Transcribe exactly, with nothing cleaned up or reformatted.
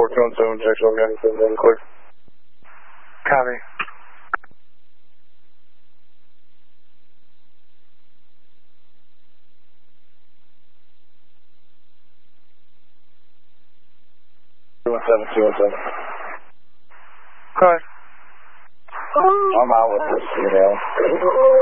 four two one seven, Jackson, guy, seven, clear. Copy. two one seven, two one seven. Go ahead. I'm out with this, you know.